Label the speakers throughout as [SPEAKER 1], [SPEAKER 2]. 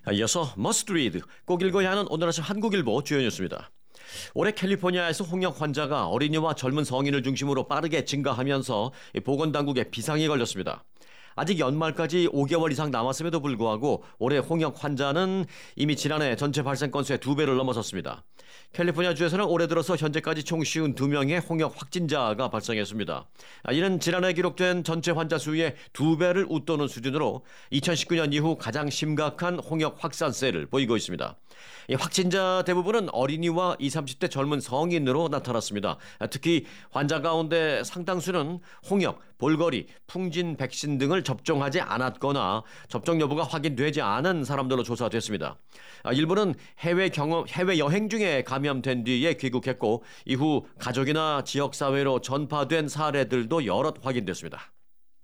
[SPEAKER 1] 이어서 머스트 리드, 꼭 읽어야 하는 오늘 아침 한국일보 주요 뉴스입니다. 올해 캘리포니아에서 홍역 환자가 어린이와 젊은 성인을 중심으로 빠르게 증가하면서 보건당국에 비상이 걸렸습니다. 아직 연말까지 5개월 이상 남았음에도 불구하고 올해 홍역 환자는 이미 지난해 전체 발생 건수의 2배를 넘어섰습니다. 캘리포니아주에서는 올해 들어서 현재까지 총 52명의 홍역 확진자가 발생했습니다. 이는 지난해 기록된 전체 환자 수의 2배를 웃도는 수준으로 2019년 이후 가장 심각한 홍역 확산세를 보이고 있습니다. 확진자 대부분은 어린이와 20, 30대 젊은 성인으로 나타났습니다. 특히 환자 가운데 상당수는 홍역, 볼거리, 풍진 백신 등을 접종하지 않았거나 접종 여부가 확인되지 않은 사람들로 조사됐습니다. 일부는 해외 여행 중에 감염된 뒤에 귀국했고 이후 가족이나 지역사회로 전파된 사례들도 여럿 확인됐습니다.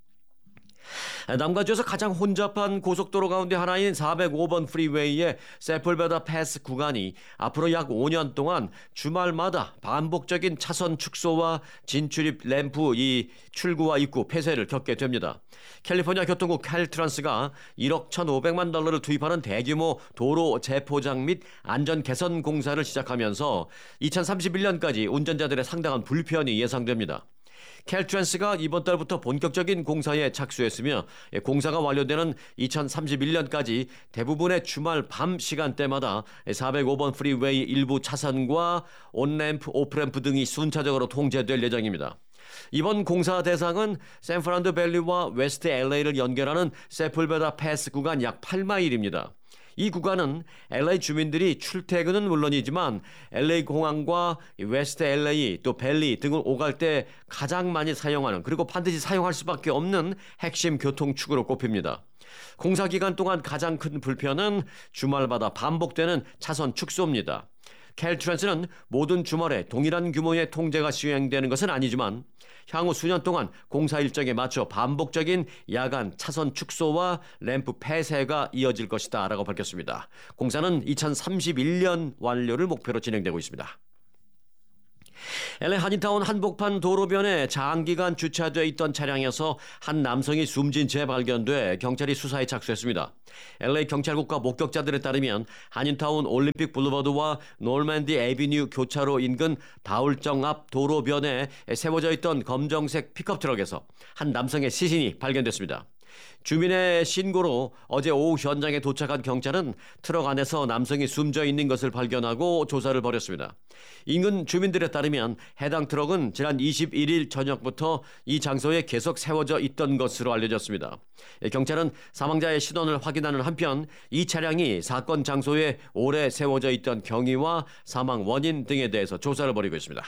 [SPEAKER 1] 남가주에서 가장 혼잡한 고속도로 가운데 하나인 405번 프리웨이의 세플베다 패스 구간이 앞으로 약 5년 동안 주말마다 반복적인 차선 축소와 진출입 램프 출구와 입구 폐쇄를 겪게 됩니다. 캘리포니아 교통국 캘트란스가 1억 1,500만 달러를 투입하는 대규모 도로 재포장 및 안전 개선 공사를 시작하면서 2031년까지 운전자들의 상당한 불편이 예상됩니다. 캘트란스가 이번 달부터 본격적인 공사에 착수했으며 공사가 완료되는 2031년까지 대부분의 주말 밤 시간대마다 405번 프리웨이 일부 차선과 온램프, 오프램프 등이 순차적으로 통제될 예정입니다. 이번 공사 대상은 샌프란도 밸리와 웨스트 LA를 연결하는 세플베다 패스 구간 약 8마일입니다. 이 구간은 LA 주민들이 출퇴근은 물론이지만 LA 공항과 웨스트 LA 또 밸리 등을 오갈 때 가장 많이 사용하는 그리고 반드시 사용할 수밖에 없는 핵심 교통축으로 꼽힙니다. 공사 기간 동안 가장 큰 불편은 주말마다 반복되는 차선 축소입니다. 캘트란스는 모든 주말에 동일한 규모의 통제가 시행되는 것은 아니지만 향후 수년 동안 공사 일정에 맞춰 반복적인 야간 차선 축소와 램프 폐쇄가 이어질 것이다 라고 밝혔습니다. 공사는 2031년 완료를 목표로 진행되고 있습니다. LA 한인타운 한복판 도로변에 장기간 주차되어 있던 차량에서 한 남성이 숨진 채 발견돼 경찰이 수사에 착수했습니다. LA 경찰국과 목격자들에 따르면 한인타운 올림픽 블루버드와 노르맨디 애비뉴 교차로 인근 다울정 앞 도로변에 세워져 있던 검정색 픽업 트럭에서 한 남성의 시신이 발견됐습니다. 주민의 신고로 어제 오후 현장에 도착한 경찰은 트럭 안에서 남성이 숨져 있는 것을 발견하고 조사를 벌였습니다. 인근 주민들에 따르면 해당 트럭은 지난 21일 저녁부터 이 장소에 계속 세워져 있던 것으로 알려졌습니다. 경찰은 사망자의 신원을 확인하는 한편 이 차량이 사건 장소에 오래 세워져 있던 경위와 사망 원인 등에 대해서 조사를 벌이고 있습니다.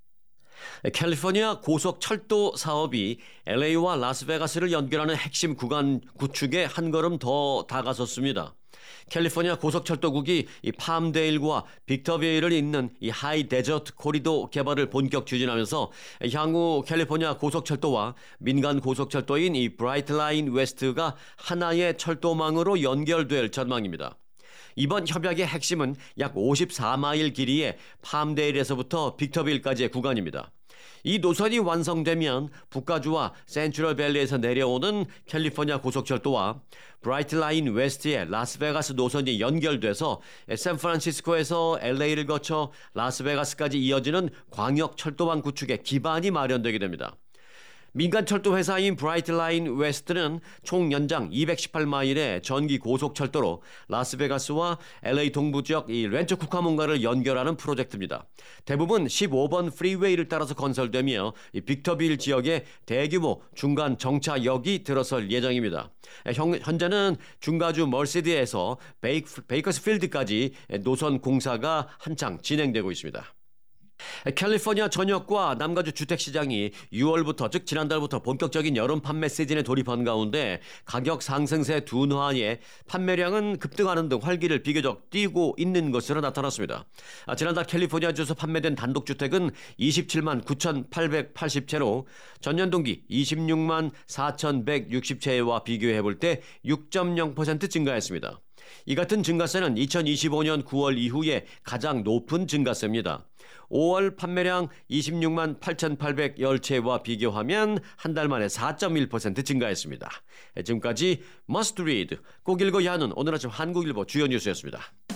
[SPEAKER 1] 캘리포니아 고속철도 사업이 LA와 라스베가스를 연결하는 핵심 구간 구축에 한 걸음 더 다가섰습니다. 캘리포니아 고속철도국이 이 팜데일과 빅터베이를 잇는 이 하이 데저트 코리도 개발을 본격 추진하면서 향후 캘리포니아 고속철도와 민간 고속철도인 이 브라이트 라인 웨스트가 하나의 철도망으로 연결될 전망입니다. 이번 협약의 핵심은 약 54마일 길이의 팜데일에서부터 빅터빌까지의 구간입니다. 이 노선이 완성되면 북가주와 센트럴밸리에서 내려오는 캘리포니아 고속철도와 브라이트 라인 웨스트의 라스베가스 노선이 연결돼서 샌프란시스코에서 LA를 거쳐 라스베가스까지 이어지는 광역철도망 구축의 기반이 마련되게 됩니다. 민간 철도 회사인 브라이트 라인 웨스트는 총 연장 218마일의 전기 고속철도로 라스베가스와 LA 동부 지역 이 렌처 쿠카몬가를 연결하는 프로젝트입니다. 대부분 15번 프리웨이를 따라서 건설되며 이 빅터빌 지역에 대규모 중간 정차역이 들어설 예정입니다. 현재는 중가주 멀시드에서 베이커스필드까지 노선 공사가 한창 진행되고 있습니다. 캘리포니아 전역과 남가주 주택시장이 6월부터 즉 지난달부터 본격적인 여름 판매 시즌에 돌입한 가운데 가격 상승세 둔화에 판매량은 급등하는 등 활기를 비교적 띠고 있는 것으로 나타났습니다. 지난달 캘리포니아주에서 판매된 단독주택은 27만 9,880채로 전년 동기 26만 4,160채와 비교해 볼 때 6.0% 증가했습니다. 이 같은 증가세는 2025년 9월 이후에 가장 높은 증가세입니다. 5월 판매량 26만 8,810채와 비교하면 한 달 만에 4.1% 증가했습니다. 지금까지 Must Read, 꼭 읽어야 하는 오늘 아침 한국일보 주요 뉴스였습니다.